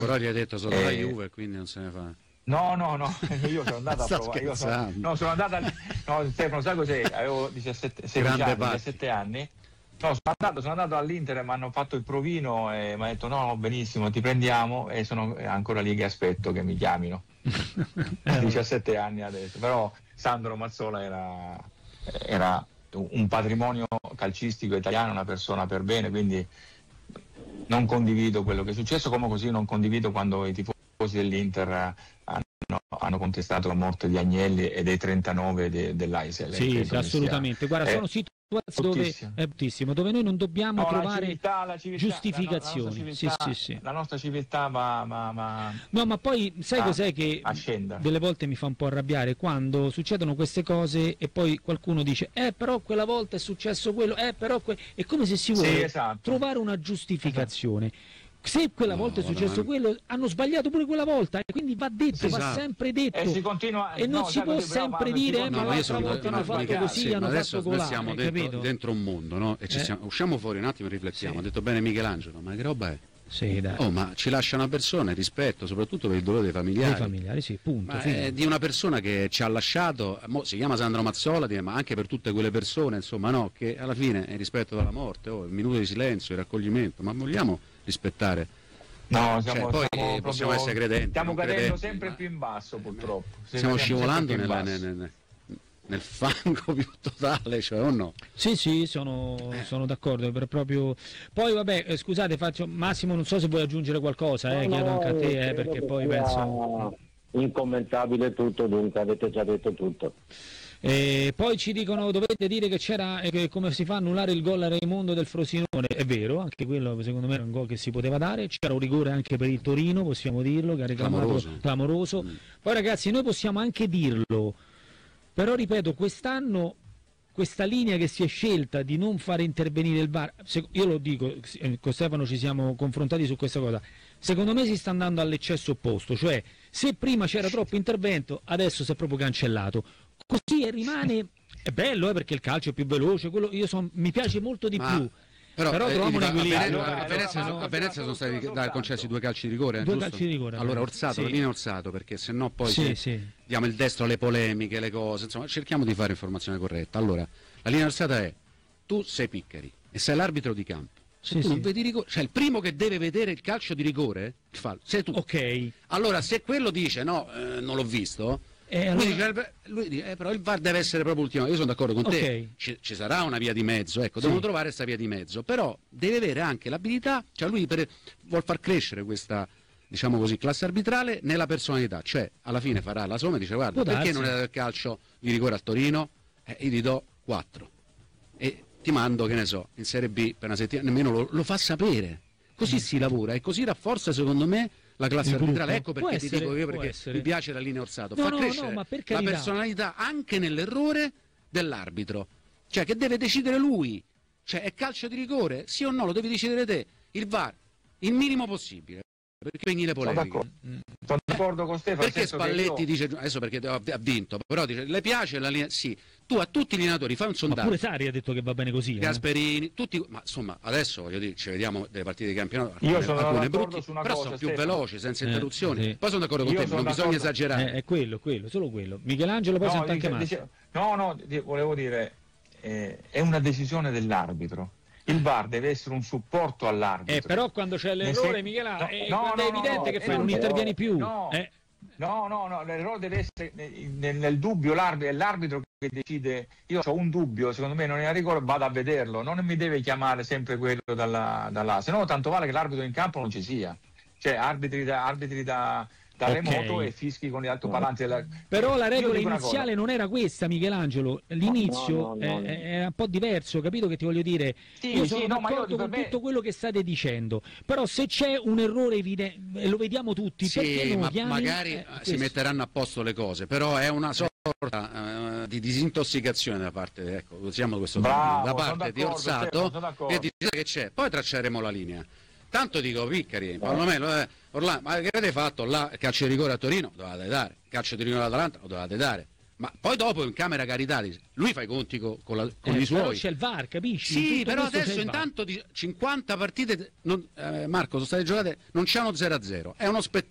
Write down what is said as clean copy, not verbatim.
Però gli hai detto sono la Juve, quindi non se ne fa. No, io sono andato a provare. Sono andato no, Stefano, sai cos'è? Avevo 17 anni. No, sono andato all'Inter e mi hanno fatto il provino e mi ha detto no, benissimo, ti prendiamo, e sono ancora lì che aspetto che mi chiamino. 17 anni adesso. Però Sandro Mazzola era un patrimonio calcistico italiano, una persona per bene, quindi non condivido quello che è successo, come così non condivido quando i tifosi dell'Inter hanno contestato la morte di Agnelli e dei 39 dell'Aisel. Sì, assolutamente. Guarda, sono situazioni dove noi non dobbiamo trovare giustificazioni. La nostra civiltà va no, ma poi sai cos'è che delle volte mi fa un po' arrabbiare quando succedono queste cose e poi qualcuno dice però quella volta è successo quello, però è come se si vuole trovare una giustificazione. Se quella volta è successo quello, hanno sbagliato pure quella volta, e quindi va detto, va sempre detto, e non si può sempre dire ma l'altra volta hanno fatto così, hanno fatto colà. Noi siamo dentro un mondo, no? E usciamo fuori un attimo e riflettiamo. Ha detto bene Michelangelo, ma che roba è? Sì, dai. Ma ci lascia una persona, rispetto soprattutto per il dolore dei familiari. Dei familiari, sì, punto. Di una persona che ci ha lasciato, si chiama Sandro Mazzola, ma anche per tutte quelle persone, insomma, no, che alla fine è rispetto dalla morte, il minuto di silenzio, il raccoglimento, ma vogliamo rispettare? No, possiamo essere credenti. Stiamo cadendo sempre più in basso, purtroppo. Stiamo scivolando nel fango più totale, cioè, o no? Sì, sono d'accordo. Proprio. Poi vabbè, scusate, Massimo, non so se vuoi aggiungere qualcosa, chiedo anche a te, perché poi penso. Incommentabile tutto, dunque avete già detto tutto. Poi ci dicono dovete dire che c'era come si fa a annullare il gol a Raimondo del Frosinone. È vero, anche quello secondo me era un gol che si poteva dare. C'era un rigore anche per il Torino, possiamo dirlo, che ha reclamato clamoroso. Poi ragazzi, noi possiamo anche dirlo, però ripeto, quest'anno questa linea che si è scelta di non fare intervenire il VAR, io lo dico, con Stefano ci siamo confrontati su questa cosa, secondo me si sta andando all'eccesso opposto, cioè se prima c'era troppo intervento, adesso si è proprio cancellato. Così rimane, è bello perché il calcio è più veloce, mi piace molto di più. Però troviamo un equilibrio. A Venezia sono stati concessi 2 calci di rigore. Calci di rigore. Allora Orsato, la linea Orsato, perché sennò poi diamo il destro alle polemiche, le cose, insomma, cerchiamo di fare informazione corretta. Allora, la linea Orsata è: tu sei Piccari e sei l'arbitro di campo. Se tu non vedi rigore, cioè il primo che deve vedere il calcio di rigore, sei tu. Ok. Allora, se quello dice non l'ho visto. Lui dice, però il VAR deve essere proprio ultimo. Io sono d'accordo con te, ci sarà una via di mezzo, devono trovare questa via di mezzo, però deve avere anche l'abilità, cioè lui vuol far crescere questa, diciamo così, classe arbitrale nella personalità, cioè alla fine farà la somma e dice guarda, perché non è dato il calcio di rigore al Torino? Io gli do 4 e ti mando, che ne so, in Serie B per una settimana, nemmeno lo fa sapere, così si lavora e così rafforza secondo me la classe arbitrale. Ecco perché ti dico io, perché mi piace la linea Orsato, fa crescere la personalità anche nell'errore dell'arbitro, cioè che deve decidere lui, cioè è calcio di rigore, sì o no, lo devi decidere te, il VAR, il minimo possibile, perché spegni le polemiche. Sono d'accordo con Stefano. Perché Spalletti dice, adesso perché ha vinto, però dice, le piace la linea? Sì. Tu a tutti gli allenatori fai un sondaggio. Ma pure Sarri ha detto che va bene così. Gasperini, tutti, ma insomma adesso voglio dire, ci vediamo delle partite di campionato, io sono alcune d'accordo brutti, su una però cosa, sono più Stefano, veloci, senza interruzioni. Poi sono d'accordo con te, non bisogna esagerare. È quello, solo quello. Michelangelo poi sente anche Massimo. Volevo dire, è una decisione dell'arbitro. Il VAR deve essere un supporto all'arbitro. Però quando c'è l'errore, Michelangelo, è evidente che non intervieni più. No, l'errore deve essere nel dubbio, è l'arbitro che decide. Io ho un dubbio, secondo me non è a rigore, vado a vederlo, non mi deve chiamare sempre quello dalla, se no tanto vale che l'arbitro in campo non ci sia, cioè arbitri da remoto e fischi con gli altoparlanti. Però la regola iniziale non era questa, Michelangelo, l'inizio è un po' diverso, capito che ti voglio dire? Io sono d'accordo con tutto quello che state dicendo, però se c'è un errore evidente, lo vediamo tutti, perché non magari si metteranno a posto le cose, però è una sorta di disintossicazione da parte, usiamo questo termine, da parte di Orsato, che dice che c'è, poi tracceremo la linea. Tanto dico, Piccari, Orlando, ma che avete fatto là? Calcio di rigore a Torino? Lo dovevate dare. Calcio di rigore all'Atalanta? Lo dovevate dare. Ma poi dopo in camera carità lui fa i conti con i suoi. Però c'è il VAR, capisci? Sì, però adesso intanto di 50 partite Marco, sono state giocate, non c'è uno 0-0. È uno spettacolo.